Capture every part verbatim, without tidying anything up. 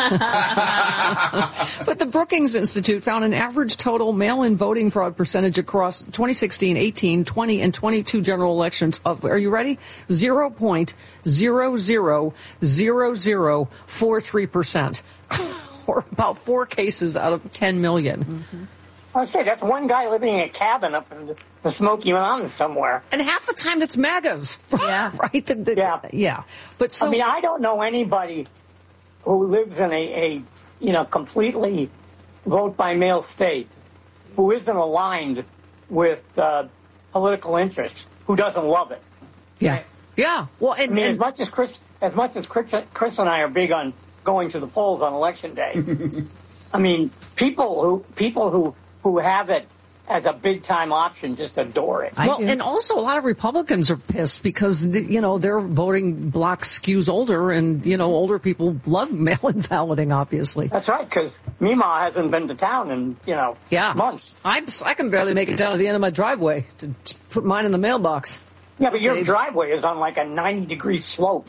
But the Brookings Institute found an average total mail-in voting fraud percentage across twenty sixteen, eighteen, twenty, and twenty-two general elections of, are you ready? zero point zero zero zero zero four three percent, or about four cases out of ten million. Mm-hmm. I would say that's one guy living in a cabin up in the, the Smoky Mountains somewhere. And half the time it's MAGAs. Yeah. Right? The, the, yeah. Yeah. But so, I mean, I don't know anybody who lives in a, a you know, completely vote-by-mail state who isn't aligned with uh, political interests, who doesn't love it. Yeah. Right? Yeah. Well, and, I mean, and, as much as Chris, as much as Chris, Chris and I are big on going to the polls on Election Day, I mean, people who people who who have it as a big-time option just adore it. Well, and also a lot of Republicans are pissed because, you know, their voting bloc skews older, and, you know, older people love mail-in balloting, obviously. That's right, because Mima hasn't been to town in, you know, yeah. months. I'm, I can barely make it down to the end of my driveway to put mine in the mailbox. Yeah, but your Save. driveway is on like a ninety-degree slope.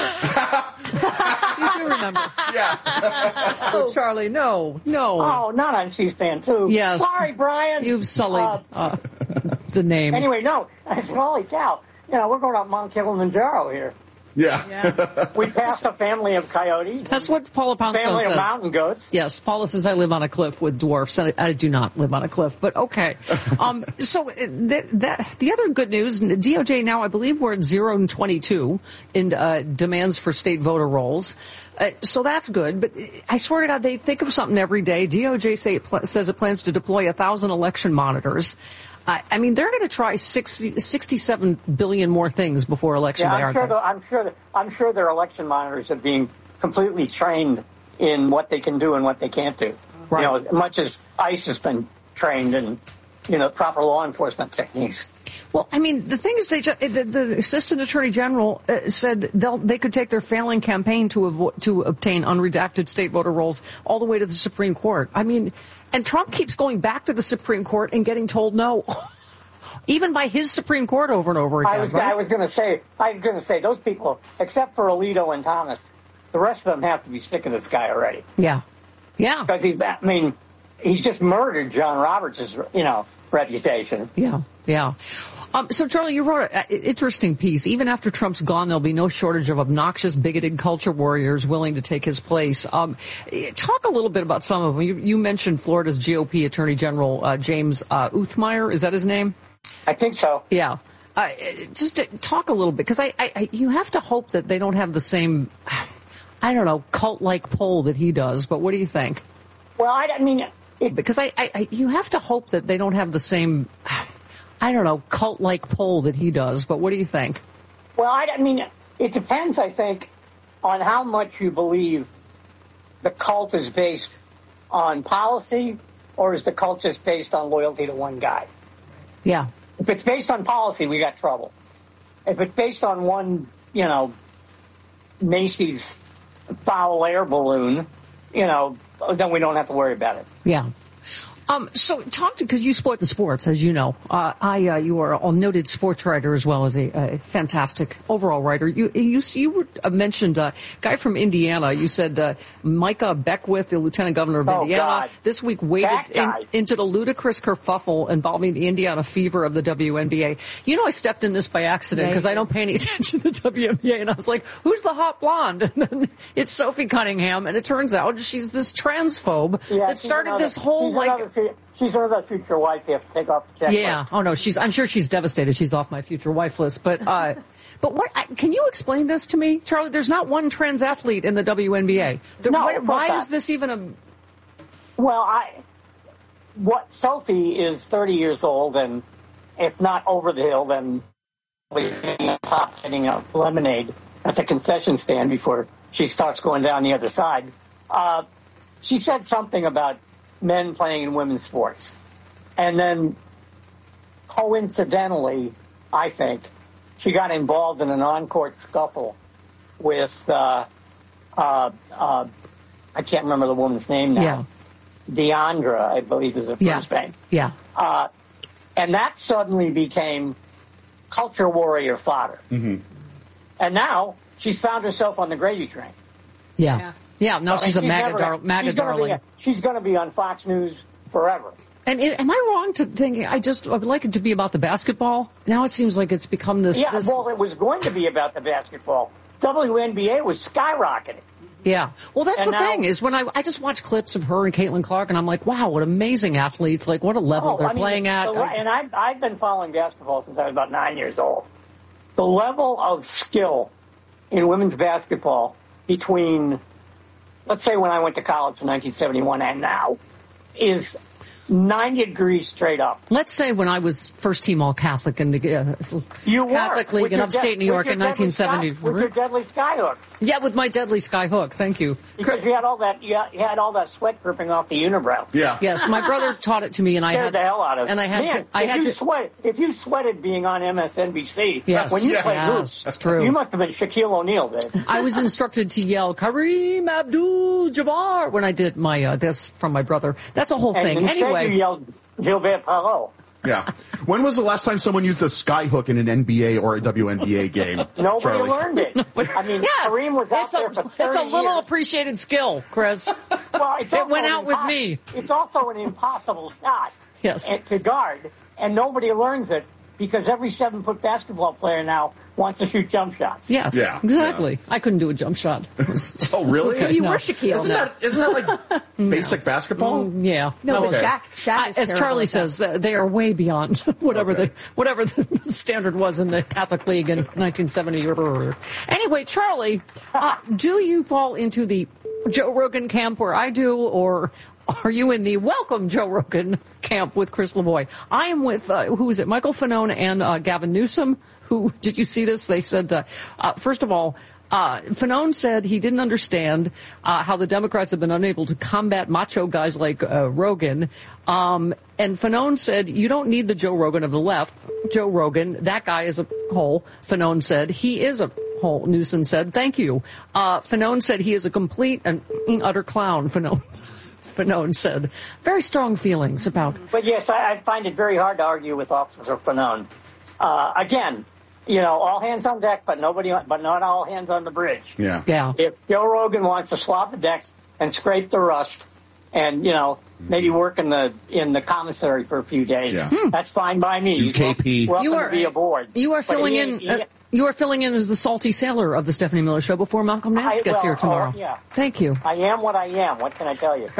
You do remember. Yeah. Oh, Charlie, no, no. Oh, not on C-SPAN, too. Yes. Sorry, Brian. You've sullied uh, uh, the name. Anyway, no. Holy cow. You know, we're going up Mount Kilimanjaro here. Yeah. Yeah. We passed a family of coyotes. That's what Paula Poundstone Family says. of mountain goats. Yes, Paula says I live on a cliff with dwarfs. I, I do not live on a cliff, but okay. Um, so that, that the other good news, D O J now, I believe we're at zero and twenty-two in uh, demands for state voter rolls. Uh, so that's good, but I swear to God, they think of something every day. D O J say it pl- says it plans to deploy a thousand election monitors. Uh, I mean, they're going to try sixty, sixty-seven billion more things before election yeah, day, I'm aren't sure they? the, I'm sure that, I'm sure their election monitors are being completely trained in what they can do and what they can't do. Right. You know, as much as ICE has been trained in, you know, proper law enforcement techniques. Well, I mean, the thing is, they just, the, the assistant attorney general uh, said they'll they could take their failing campaign to avo- to obtain unredacted state voter rolls all the way to the Supreme Court. I mean, and Trump keeps going back to the Supreme Court and getting told no, even by his Supreme Court over and over again. I was right? I was going to say I was going to say those people, except for Alito and Thomas, the rest of them have to be sick of this guy already. Yeah, yeah, Because he's, I mean, he's just murdered John Roberts' you know reputation. yeah, yeah. Um, so, Charlie, you wrote an interesting piece. Even after Trump's gone, there'll be no shortage of obnoxious, bigoted culture warriors willing to take his place. Um, talk a little bit about some of them. You, you mentioned Florida's G O P Attorney General uh, James uh, Uthmeyer. Is that his name? I think so. Yeah. Uh, just to talk a little bit, because I, I, I, you have to hope that they don't have the same, I don't know, cult-like poll that he does. But what do you think? Well, I, I mean, it, Because I, I, I, you have to hope that they don't have the same, I don't know, cult-like poll that he does. But what do you think? well, I, I mean, it depends. I think on how much you believe the cult is based on policy, or is the cult just based on loyalty to one guy? Yeah. If it's based on policy, we got trouble. If it's based on one, you know, Macy's foul air balloon, you know, then we don't have to worry about it. Yeah. Um, so talk to, because you sport the sports, as you know. Uh, I, uh, you are a noted sports writer as well as a, a fantastic overall writer. You, you, you mentioned a guy from Indiana. You said, uh, Micah Beckwith, the lieutenant governor of Oh, Indiana, God. this week waded in, into the ludicrous kerfuffle involving the Indiana Fever of the W N B A. You know, I stepped in this by accident because I don't pay any attention to the W N B A, and I was like, who's the hot blonde? And then it's Sophie Cunningham, and it turns out she's this transphobe Yeah, that she's started another- this whole, she's like... another fu- She's another future wife you have to take off the checklist. Yeah. Oh no, she's. I'm sure she's devastated. She's off my future wife list. But, uh, but what? I, can you explain this to me, Charlie? There's not one trans athlete in the W N B A. There, No, why, of course why not. is this even a? Well, I, what Sophie is thirty years old, and if not over the hill, then on top getting a lemonade at the concession stand before she starts going down the other side. Uh, she said something about men playing in women's sports. And then, coincidentally, I think, she got involved in an on-court scuffle with, uh, uh, uh, I can't remember the woman's name now. Yeah. Deandra, I believe is the Yeah. first name. Yeah. Uh, and that suddenly became culture warrior fodder. Mm-hmm. And now she's found herself on the gravy train. Yeah. Yeah. Yeah, now So, she's a and MAGA, never- dar- MAGA she's gonna darling. Be, she's going to be on Fox News forever. And it, am I wrong to think I just I would like it to be about the basketball? Now it seems like it's become this. Yeah, this, well, it was going to be about the basketball. W N B A was skyrocketing. Yeah. Well, that's And the now- thing is when I I just watch clips of her and Caitlin Clark, and I'm like, wow, what amazing athletes! Like, what a level Oh, they're I mean, playing at. the le- and I've, I've been following basketball since I was about nine years old. The level of skill in women's basketball between, let's say when I went to college in nineteen seventy-one and now, is ninety degrees straight up. Let's say when I was first team All Catholic in the uh, You Catholic were, League with in your upstate de- New York with in your nineteen deadly seventy. Sky, with your deadly skyhook. Yeah, with my deadly sky hook. Thank you. Because you had all that, you had, you had all that sweat dripping off the unibrow. Yeah. Yes, my brother taught it to me, and I Scared had the hell out of and I had Man, to. I if had you to. sweat, if you sweated being on M S N B C Yes, when you yes, played hoops, it's true. you must have been Shaquille O'Neal, Dave. I was instructed to yell Kareem Abdul-Jabbar when I did my uh, this from my brother. That's a whole And thing. instead Anyway, you yelled Gilbert Perrault. Yeah. When was the last time someone used a sky hook in an N B A or a W N B A game? Nobody Charlie? learned it. I mean, yes, Kareem was out it's there a, for thirty it's a little years. appreciated skill, Chris. Well, it's it also went an out with impos- me. It's also an impossible shot Yes. and- to guard, and nobody learns it because every seven-foot basketball player now wants to shoot jump shots. Yes, Yeah, exactly. I couldn't do a jump shot. Oh, really? Okay, You no. were Shaquille. Isn't that, isn't that like basic basketball? Yeah. No, but Okay. Shaq, Shaq I, is as terrible Charlie at that. says, uh, they are way beyond whatever Okay. the whatever the standard was in the Catholic League in nineteen seventy or earlier. Anyway, Charlie, uh, do you fall into the Joe Rogan camp where I do, or are you in the welcome Joe Rogan camp with Chris Lavoie? I am with uh, who is it? Michael Fanone and uh, Gavin Newsom. Who did you see this? They said, uh, uh, first of all. Uh, Fanone said he didn't understand uh, how the Democrats have been unable to combat macho guys like uh, Rogan. Um, and Fanone said, you don't need the Joe Rogan of the left. Joe Rogan, that guy is a hole. Fanone said, he is a hole. Newsom said, thank you. Uh, Fanone said he is a complete and utter clown. Fanone, Fanone said, very strong feelings about. But yes, I, I find it very hard to argue with Officer Fanone. Uh, again, you know, all hands on deck, but nobody, but not all hands on the bridge. Yeah. Yeah. If Joe Rogan wants to swab the decks and scrape the rust, and you know, maybe work in the in the commissary for a few days, Yeah. Hmm. that's fine by me. Do He's K P. welcome You are- to be aboard. You are But filling he- in. he- Uh, you are filling in as the salty sailor of the Stephanie Miller Show before Malcolm Nance I- gets well, here tomorrow. oh, yeah. Thank you. I am what I am. What can I tell you?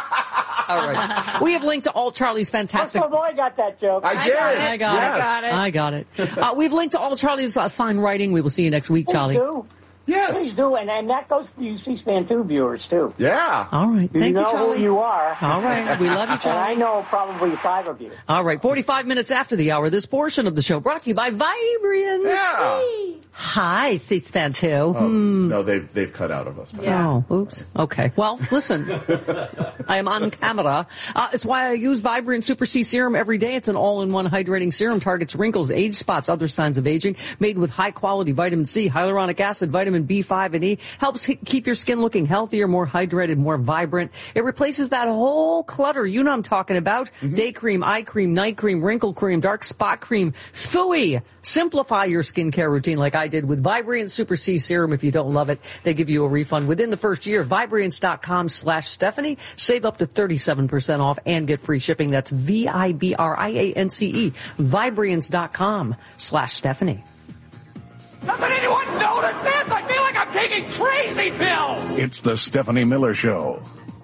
All right. We have linked to all Charlie's fantastic. Chris Lavoie got that joke. I did. I got Yes. it. I got it. Uh, we've linked to all Charlie's uh, fine writing. We will see you next week, Please Charlie. do. Please Yes. do, and, and that goes for you C-SPAN two viewers too. Yeah. All right. You Thank know you, Charlie. who you are. All right. We love you, And I Charlie. know probably five of you. All right. forty-five minutes after the hour, this portion of the show brought to you by Vibrians. Yeah. Hi, C-SPAN two. Oh, Hmm. no, they've they've cut out of us. by Yeah. now. Oh, oops. Okay. Well, listen, I am on camera. Uh, it's why I use Vibrant Super C Serum every day. It's an all-in-one hydrating serum, targets wrinkles, age spots, other signs of aging, made with high-quality vitamin C, hyaluronic acid, vitamin B five, and E. Helps h- keep your skin looking healthier, more hydrated, more vibrant. It replaces that whole clutter. You know what I'm talking about. Mm-hmm. Day cream, eye cream, night cream, wrinkle cream, dark spot cream. Phooey! Simplify your skincare routine like I did with Vibrant Super C Serum. If you don't love it, they give you a refund within the first year. Vibrance.com slash Stephanie. Save up to thirty-seven percent off and get free shipping. That's V I B R I A N C E. Vibrance.com slash Stephanie. Doesn't anyone notice this? I feel like I'm taking crazy pills! It's the Stephanie Miller Show.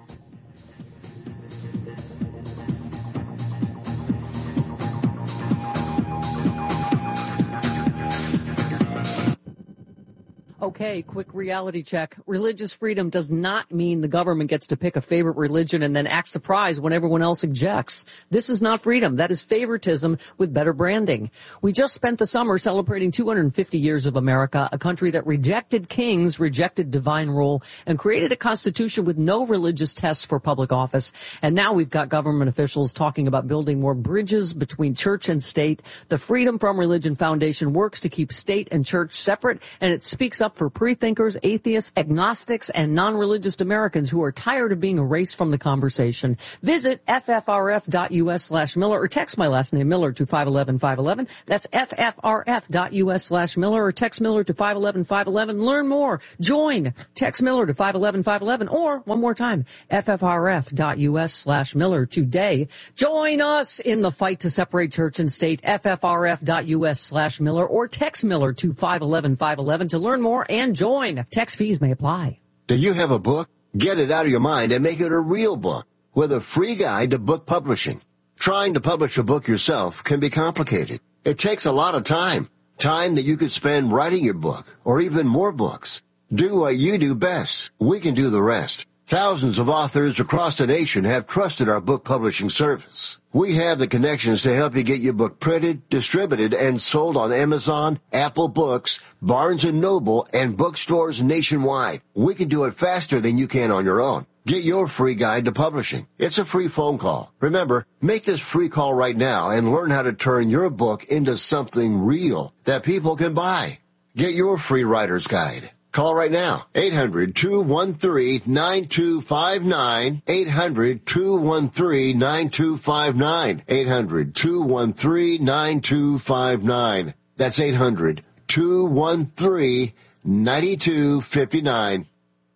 Okay, quick reality check. Religious freedom does not mean the government gets to pick a favorite religion and then act surprised when everyone else objects. This is not freedom. That is favoritism with better branding. We just spent the summer celebrating two hundred fifty years of America, a country that rejected kings, rejected divine rule, and created a constitution with no religious tests for public office. And now we've got government officials talking about building more bridges between church and state. The Freedom from Religion Foundation works to keep state and church separate, and it speaks up stop for pre-thinkers, atheists, agnostics, and non-religious Americans who are tired of being erased from the conversation. Visit ffrf.us slash Miller or text my last name Miller to five one one five one one. That's ffrf.us slash Miller or text Miller to five one one five one one. Learn more. Join. Text Miller to five one one five one one or one more time, ffrf.us slash Miller today. Join us in the fight to separate church and state, ffrf.us slash Miller or text Miller to five one one five one one to learn more and join. Text fees may apply. Do you have a book? Get it out of your mind and make it a real book with a free guide to book publishing. Trying to publish a book yourself can be complicated. It takes a lot of time. Time that you could spend writing your book or even more books. Do what you do best. We can do the rest. Thousands of authors across the nation have trusted our book publishing service. We have the connections to help you get your book printed, distributed, and sold on Amazon, Apple Books, Barnes and Noble, and bookstores nationwide. We can do it faster than you can on your own. Get your free guide to publishing. It's a free phone call. Remember, make this free call right now and learn how to turn your book into something real that people can buy. Get your free writer's guide. Call right now, eight hundred two one three nine two five nine, eight hundred two one three nine two five nine, eight hundred two one three nine two five nine. That's eight hundred two one three nine two five nine.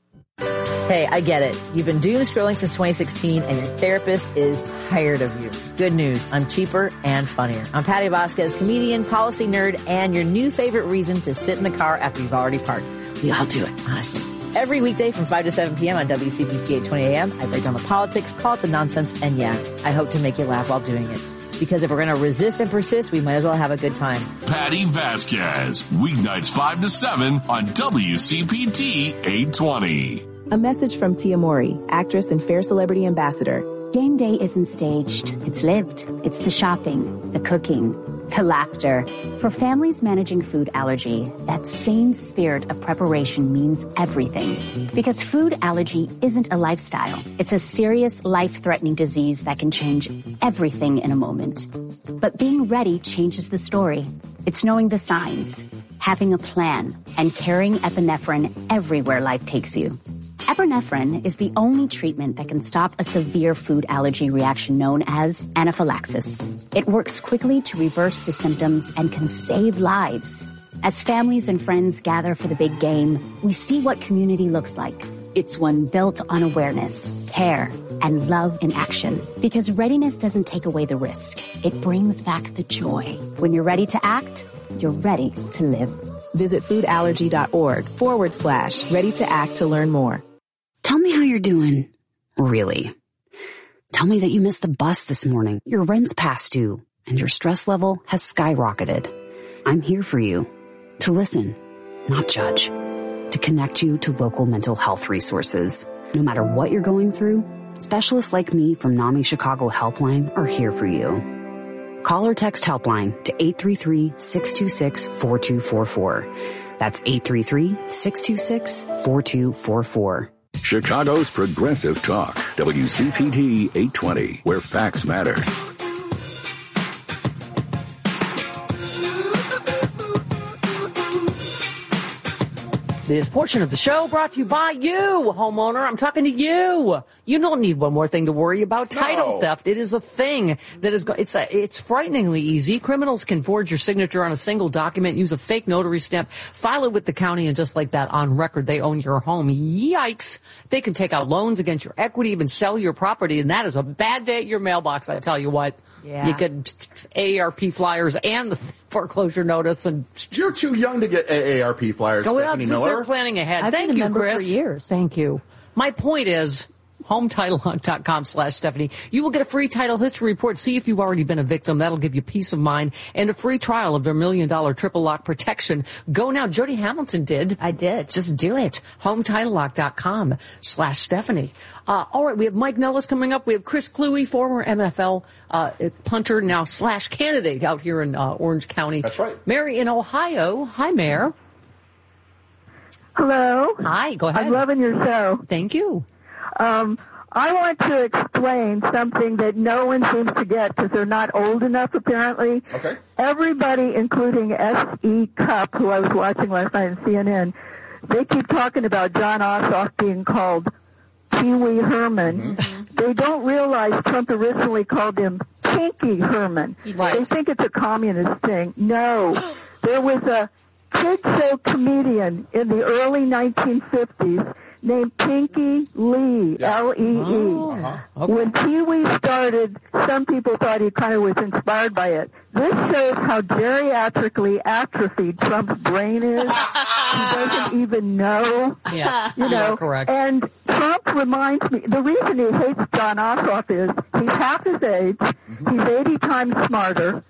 Hey, I get it. You've been doom scrolling since twenty sixteen and your therapist is tired of you. Good news. I'm cheaper and funnier. I'm Patty Vasquez, comedian, policy nerd, and your new favorite reason to sit in the car after you've already parked. We all do it, honestly. Every weekday from five to seven p.m. on W C P T eight twenty A M, I break down the politics, call it the nonsense, and yeah, I hope to make you laugh while doing it. Because if we're going to resist and persist, we might as well have a good time. Patty Vasquez, weeknights five to seven on W C P T eight twenty. A message from Tia Mori, actress and Fair Celebrity Ambassador. Game day isn't staged. It's lived. It's the shopping, the cooking, the laughter. For families managing food allergy, that same spirit of preparation means everything. Because food allergy isn't a lifestyle. It's a serious, life-threatening disease that can change everything in a moment. But being ready changes the story. It's knowing the signs, having a plan, and carrying epinephrine everywhere life takes you. Epinephrine is the only treatment that can stop a severe food allergy reaction known as anaphylaxis. It works quickly to reverse the symptoms and can save lives. As families and friends gather for the big game, we see what community looks like. It's one built on awareness, care, and love in action. Because readiness doesn't take away the risk. It brings back the joy. When you're ready to act, you're ready to live. Visit foodallergy.org forward slash ready to act to learn more. Tell me how you're doing. Really. Tell me that you missed the bus this morning, your rent's past due, and your stress level has skyrocketed. I'm here for you. To listen, not judge. To connect you to local mental health resources. No matter what you're going through, specialists like me from NAMI Chicago Helpline are here for you. Call or text Helpline to eight three three, six two six, four two four four. That's eight three three, six two six, four two four four. Chicago's Progressive Talk, W C P T eight twenty, where facts matter. This portion of the show brought to you by you, homeowner. I'm talking to you. You don't need one more thing to worry about. Title No. theft. It is a thing that is, go- it's a, it's frighteningly easy. Criminals can forge your signature on a single document, use a fake notary stamp, file it with the county, and just like that, on record, they own your home. Yikes. They can take out loans against your equity, even sell your property, and that is a bad day at your mailbox, I tell you what. Yeah. You could A A R P flyers and the foreclosure notice, and You're too young to get A A R P flyers, go out. Stephanie They're Miller. planning ahead. I've Thank been a you, member Chris. for years. Thank you. My point is, HomeTitleHunt.com slash Stephanie. You will get a free title history report. See if you've already been a victim. That'll give you peace of mind and a free trial of their million dollar triple lock protection. Go now. Jody Hamilton did. I did. Just do it. HomeTitleLock.com slash Stephanie. Uh, all right. We have Mike Nellis coming up. We have Chris Cluey, former M F L uh, punter, now slash candidate out here in uh, Orange County. That's right. Mary in Ohio. Hi, Mayor. Hello. Hi. Go ahead. I'm loving your show. Thank you. Um, I want to explain something that no one seems to get because they're not old enough, apparently. Okay. Everybody, including S E. Cupp, who I was watching last night on C N N, they keep talking about John Ossoff being called Pee Wee Herman. Mm-hmm. They don't realize Trump originally called him Pinky Herman. Right. They think it's a communist thing. No. There was a kid show comedian in the early nineteen fifties named Pinky Lee, yeah. L E E. Oh, uh-huh. Okay. When Pee Wee started, some people thought he kind of was inspired by it. This shows how geriatrically atrophied Trump's brain is. He doesn't even know. Yeah, you know. Correct. And Trump reminds me, the reason he hates John Ossoff is he's half his age, mm-hmm. he's eighty times smarter,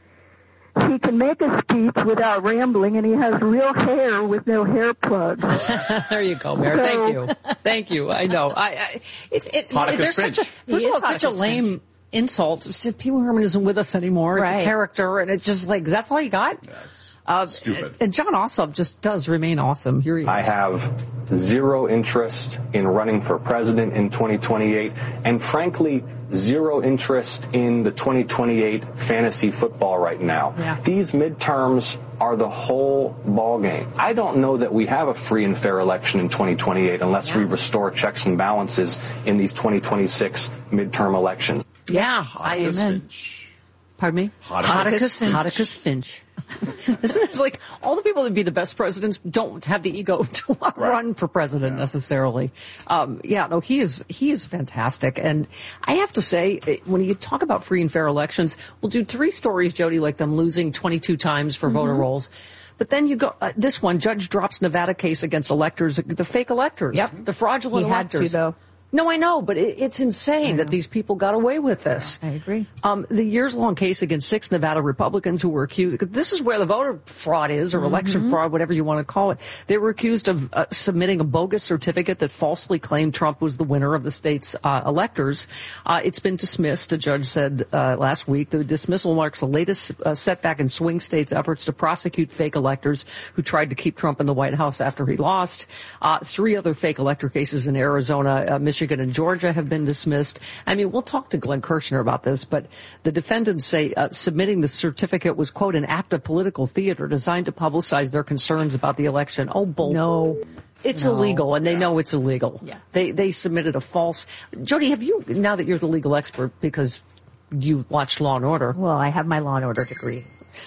he can make a speech without rambling, and he has real hair with no hair plugs. There you go, Mayor. So, Thank you. Thank you. I know. I, I it's it. There's such a, first of all, such a lame Finch. insult. Pee Wee Herman isn't with us anymore. It's right. a character, and it's just like that's all you got. Yeah, uh, stupid. And John Ossoff just does remain awesome. Here he is. I have zero interest in running for president in twenty twenty-eight, and frankly, zero interest in the twenty twenty-eight fantasy football right now. Yeah. These midterms are the whole ball game. I don't know that we have a free and fair election in twenty twenty-eight unless yeah. we restore checks and balances in these twenty twenty-six midterm elections. Yeah, I amen. Finch. Pardon me? Hottacus Finch. Hottacus Finch. Isn't it like all the people that be the best presidents don't have the ego to right. run for president yeah. necessarily? Um, yeah, no, he is he is fantastic, and I have to say, when you talk about free and fair elections, we'll do three stories, Jody, like them losing twenty-two times for mm-hmm. voter rolls. But then you go, uh, this one, judge drops Nevada case against electors, the fake electors, yep. the fraudulent he electors. Had to, though. No, I know, but it, it's insane that these people got away with this. I agree. Um, the years-long case against six Nevada Republicans who were accused, this is where the voter fraud is, or mm-hmm. election fraud, whatever you want to call it. They were accused of uh, submitting a bogus certificate that falsely claimed Trump was the winner of the state's uh, electors. Uh, it's been dismissed, a judge said uh, last week. The dismissal marks the latest uh, setback in swing states' efforts to prosecute fake electors who tried to keep Trump in the White House after he lost. Uh, three other fake elector cases in Arizona, uh, Michigan, Michigan and Georgia have been dismissed. I mean, we'll talk to Glenn Kirshner about this, but the defendants say uh, submitting the certificate was, quote, an act of political theater designed to publicize their concerns about the election. Oh, bull. No. It's no. illegal, and they yeah. know it's illegal. Yeah. They they submitted a false. Jody, have you, now that you're the legal expert because you watched Law and Order. Well, I have my Law and Order degree.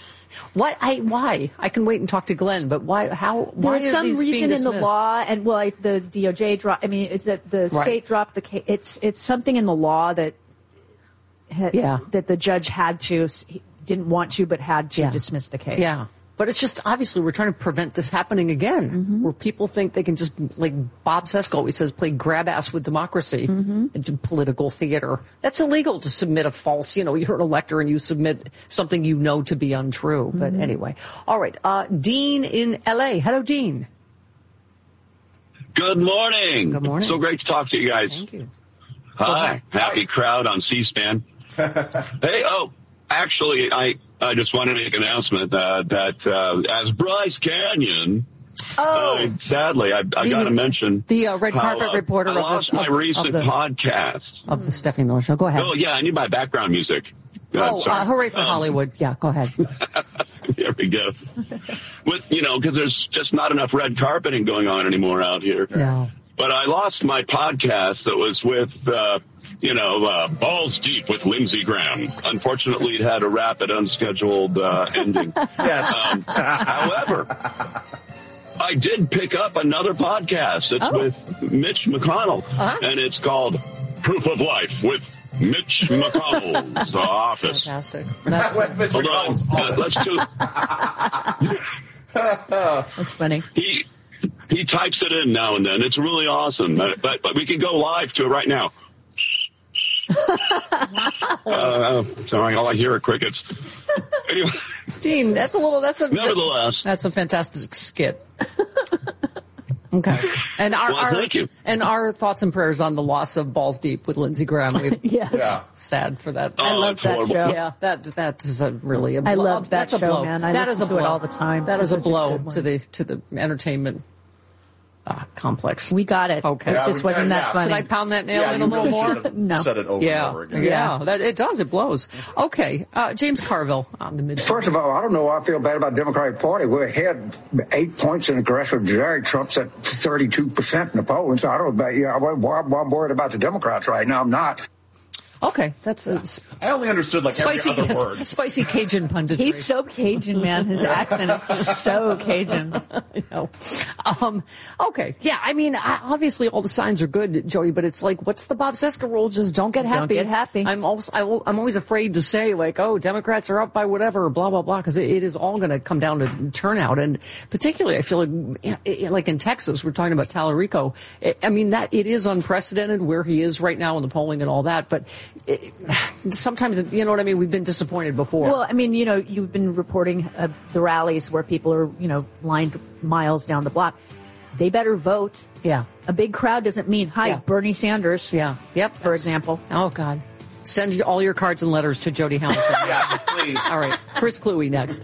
What? I, why? I can wait and talk to Glenn, but why, how, why There's some reason in the law, and well, like the D O J dropped, I mean, it's a, the right. state dropped the case. It's, it's something in the law that, had, yeah. that the judge had to, didn't want to, but had to yeah. dismiss the case. Yeah. But it's just, obviously, we're trying to prevent this happening again, mm-hmm. where people think they can just, like Bob Sesko always says, play grab ass with democracy mm-hmm. and political theater. That's illegal to submit a false, you know, you're an elector and you submit something you know to be untrue. Mm-hmm. But anyway. All right. Uh, Dean in L A. Hello, Dean. Good morning. Good morning. So great to talk to you guys. Thank you. Hi. Happy crowd on C-SPAN. Hey, oh, actually, I... I just want to make an announcement uh, that uh, as Bryce Canyon, oh, uh, sadly, I, I got to mention the uh, red carpet how, uh, reporter I lost of, my of, recent of the, podcast of the Stephanie Miller Show. Go ahead. Oh yeah, I need my background music. Oh, uh, hooray for um, Hollywood! Yeah, go ahead. There we go. With you know, because there's just not enough red carpeting going on anymore out here. Yeah. But I lost my podcast that was with. Uh, You know, uh, Balls Deep with Lindsey Graham. Unfortunately, it had a rapid, unscheduled uh, ending. Yes. Um, however, I did pick up another podcast. It's oh. with Mitch McConnell, uh-huh. and it's called Proof of Life with Mitch McConnell's office. Fantastic. That's what Mitch McConnell's uh, let's do. That's funny. He he types it in now and then. It's really awesome. But but, but we can go live to it right now. uh, sorry, all I hear are crickets. Anyway, Dean, that's a little. That's a. Nevertheless, that's a fantastic skit. Okay, and our, well, our thank you. and our thoughts and prayers on the loss of Balls Deep with Lindsey Graham. We, yes, yeah. sad for that. Oh, I love that horrible. show. Yeah, that that is a really a blow. I love that that's show, a blow. man. I that listen is a to blow. it all the time. That is a Such a blow good one. to the to the entertainment uh, complex. We got it. Okay. Yeah, it just wasn't that yeah. funny. Should I pound that nail yeah, in a little really more? No. Said it over yeah. and over again. Yeah, yeah. That, it does. It blows. Okay. Uh, James Carville on the mid. First of all, I don't know why I feel bad about the Democratic Party. We're ahead eight points in aggressive Jerry. Trump's at thirty-two percent in the polls. So I don't know about, yeah, I'm, I'm worried about the Democrats right now. I'm not. Okay, that's a I only understood like spicy, every other word. Spicy Cajun punditry. He's so Cajun, man. His accent is so Cajun. I know. Um, okay, yeah. I mean, I, obviously all the signs are good, Jody, but it's like, what's the Bob Cesca rule? Just don't get happy. Don't get happy. I'm also, I, I'm always afraid to say like, oh, Democrats are up by whatever, blah blah blah, because it, it is all going to come down to turnout, and particularly, I feel like, like in Texas, we're talking about Tallarico. I mean, that it is unprecedented where he is right now in the polling and all that, but. It, sometimes, you know what I mean? We've been disappointed before. Well, I mean, you know, you've been reporting of the rallies where people are, you know, lined miles down the block. They better vote. Yeah. A big crowd doesn't mean, hi, yeah. Bernie Sanders. Yeah. Yep. For example. Oh, God. Send all your cards and letters to Jody Hamilton. Yeah, please. All right. Chris Cluey next.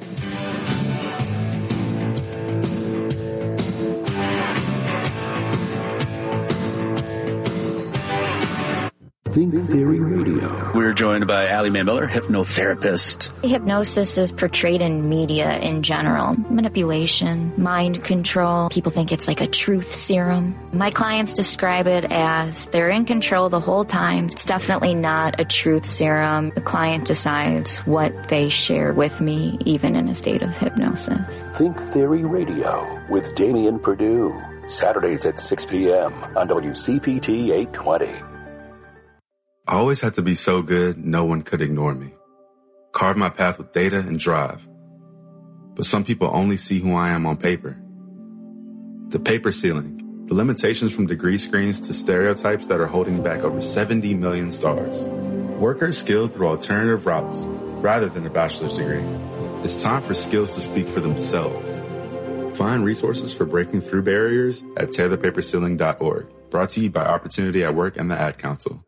Think Theory Radio. We're joined by Allie Mae Miller, hypnotherapist. Hypnosis is portrayed in media in general. Manipulation, mind control. People think it's like a truth serum. My clients describe it as they're in control the whole time. It's definitely not a truth serum. The client decides what they share with me, even in a state of hypnosis. Think Theory Radio with Damian Perdue. Saturdays at six p.m. on W C P T eight twenty. I always had to be so good, no one could ignore me. Carve my path with data and drive. But some people only see who I am on paper. The paper ceiling, the limitations from degree screens to stereotypes that are holding back over seventy million stars. Workers skilled through alternative routes rather than a bachelor's degree. It's time for skills to speak for themselves. Find resources for breaking through barriers at tear the paper ceiling dot org. Brought to you by Opportunity at Work and the Ad Council.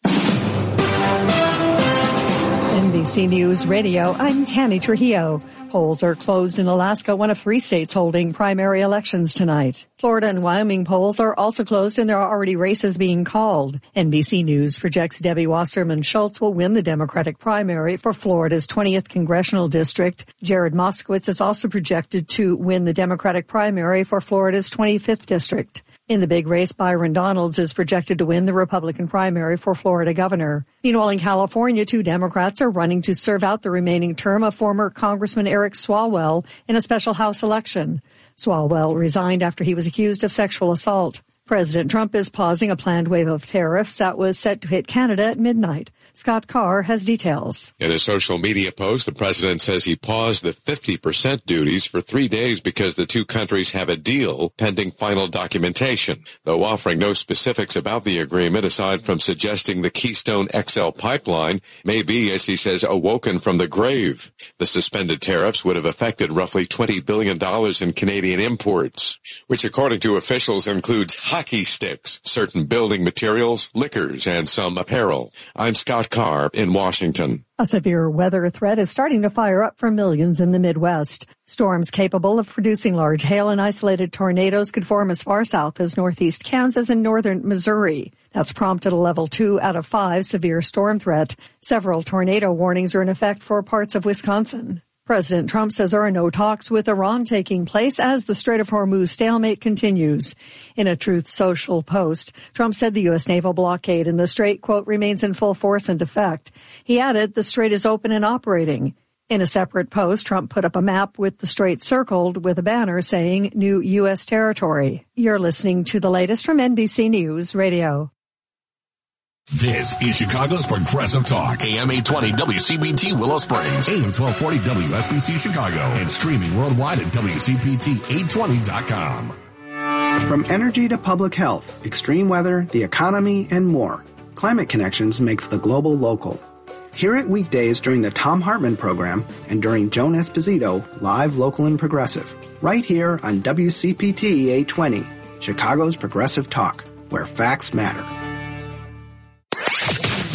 N B C News Radio, I'm Tammy Trujillo. Polls are closed in Alaska, one of three states holding primary elections tonight. Florida and Wyoming polls are also closed, and there are already races being called. N B C News projects Debbie Wasserman Schultz will win the Democratic primary for Florida's twentieth congressional district. Jared Moskowitz is also projected to win the Democratic primary for Florida's twenty-fifth district. In the big race, Byron Donalds is projected to win the Republican primary for Florida governor. Meanwhile, in California, two Democrats are running to serve out the remaining term of former Congressman Eric Swalwell in a special House election. Swalwell resigned after he was accused of sexual assault. President Trump is pausing a planned wave of tariffs that was set to hit Canada at midnight. Scott Carr has details. In a social media post, the president says he paused the fifty percent duties for three days because the two countries have a deal pending final documentation, though offering no specifics about the agreement aside from suggesting the Keystone X L pipeline may be, as he says, awoken from the grave. The suspended tariffs would have affected roughly twenty billion dollars in Canadian imports, which according to officials includes hockey sticks, certain building materials, liquors, and some apparel. I'm Scott Carr in Washington. A severe weather threat is starting to fire up for millions in the Midwest. Storms capable of producing large hail and isolated tornadoes could form as far south as northeast Kansas and northern Missouri. That's prompted a level two out of five severe storm threat. Several tornado warnings are in effect for parts of Wisconsin. President Trump says there are no talks with Iran taking place as the Strait of Hormuz stalemate continues. In a Truth Social post, Trump said the U S naval blockade in the strait, quote, remains in full force and effect. He added the strait is open and operating. In a separate post, Trump put up a map with the strait circled with a banner saying new U S territory. You're listening to the latest from N B C News Radio. This is Chicago's Progressive Talk. A M eight twenty W C B T Willow Springs. A M twelve forty W S B C Chicago. And streaming worldwide at W C P T eight twenty dot com. From energy to public health, extreme weather, the economy, and more, Climate Connections makes the global local. Hear it weekdays during the Thom Hartmann program and during Joan Esposito, live, local, and progressive. Right here on W C P T eight twenty, Chicago's Progressive Talk, where facts matter.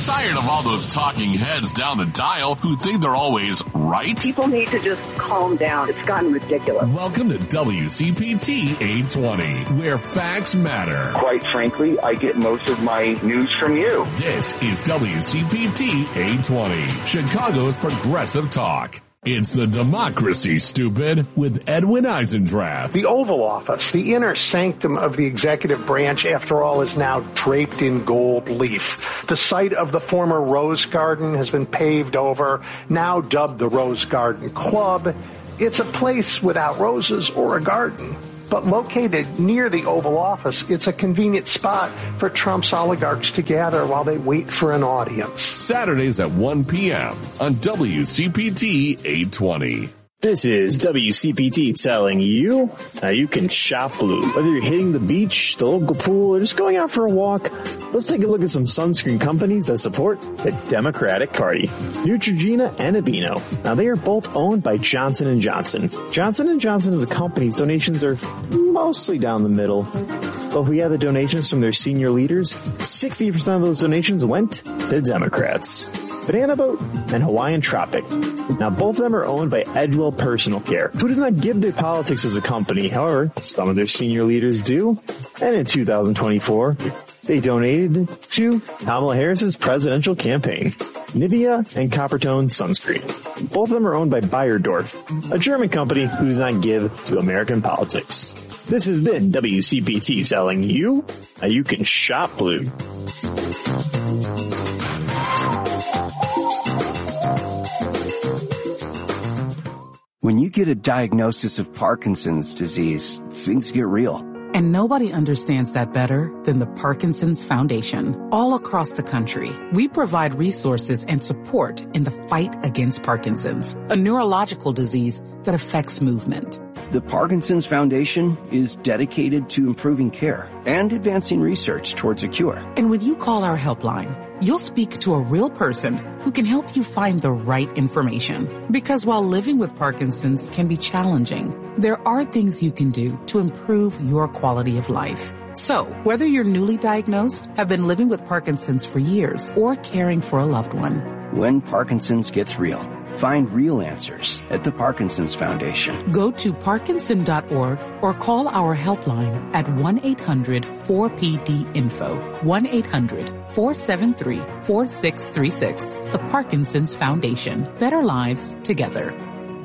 Tired of all those talking heads down the dial who think they're always right? People need to just calm down. It's gotten ridiculous. Welcome to W C P T eight twenty, where facts matter. Quite frankly, I get most of my news from you. This is W C P T eight twenty, Chicago's progressive talk. It's the democracy, stupid, with Edwin Eisendrath. The Oval Office, the inner sanctum of the executive branch, after all, is now draped in gold leaf. The site of the former Rose Garden has been paved over, now dubbed the Rose Garden Club. It's a place without roses or a garden. But located near the Oval Office, it's a convenient spot for Trump's oligarchs to gather while they wait for an audience. Saturdays at one p.m. on W C P T eight twenty. This is W C P T telling you how you can shop blue. Whether you're hitting the beach, the local pool, or just going out for a walk, let's take a look at some sunscreen companies that support the Democratic Party. Neutrogena and Aveeno. Now, they are both owned by Johnson and Johnson. Johnson and Johnson as a company, donations are mostly down the middle. But if we have the donations from their senior leaders, sixty percent of those donations went to Democrats. Banana Boat and Hawaiian Tropic. Now, both of them are owned by Edgewell Personal Care, who does not give to politics as a company. However, some of their senior leaders do. And in two thousand twenty-four, they donated to Kamala Harris's presidential campaign. Nivea and Coppertone Sunscreen. Both of them are owned by Bayerdorf, a German company who does not give to American politics. This has been W C P T telling you how you can shop blue. When you get a diagnosis of Parkinson's disease, things get real. And nobody understands that better than the Parkinson's Foundation. All across the country, we provide resources and support in the fight against Parkinson's, a neurological disease that affects movement. The Parkinson's Foundation is dedicated to improving care and advancing research towards a cure. And when you call our helpline, you'll speak to a real person who can help you find the right information. Because while living with Parkinson's can be challenging, there are things you can do to improve your quality of life. So, whether you're newly diagnosed, have been living with Parkinson's for years, or caring for a loved one, when Parkinson's gets real, find real answers at the Parkinson's Foundation. Go to parkinson dot org or call our helpline at one eight hundred four P D info, one eight hundred four seven three four six three six. The Parkinson's Foundation. Better lives together.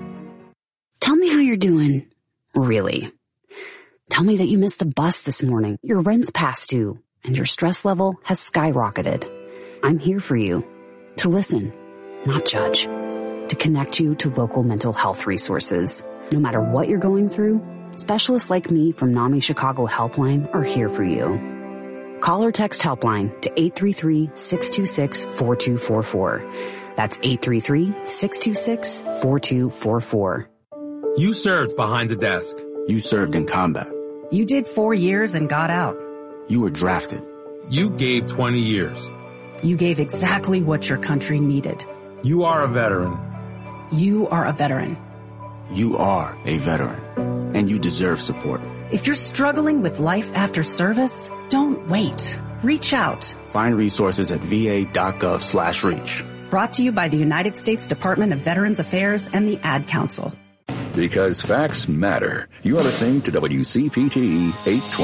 Tell me how you're doing. Really. Tell me that you missed the bus this morning, your rent's past due, and your stress level has skyrocketed. I'm here for you. To listen, not judge. To connect you to local mental health resources. No matter what you're going through, specialists like me from NAMI Chicago Helpline are here for you. Call or text Helpline to eight three three, six two six, four two four four. That's eight three three, six two six, four two four four. You served behind the desk. You served in combat. You did four years and got out. You were drafted. You gave twenty years. You gave exactly what your country needed. You are a veteran. You are a veteran. You are a veteran, and you deserve support. If you're struggling with life after service, don't wait. Reach out. Find resources at va.gov slash reach. Brought to you by the United States Department of Veterans Affairs and the Ad Council. Because facts matter. You are listening to W C P T eight twenty.